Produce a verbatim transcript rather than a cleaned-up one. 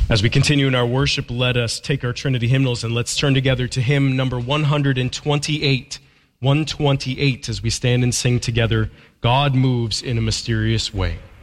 As we continue in our worship, let us take our Trinity hymnals and let's turn together to hymn number one twenty-eight. one twenty-eight as we stand and sing together, God Moves in a Mysterious Way.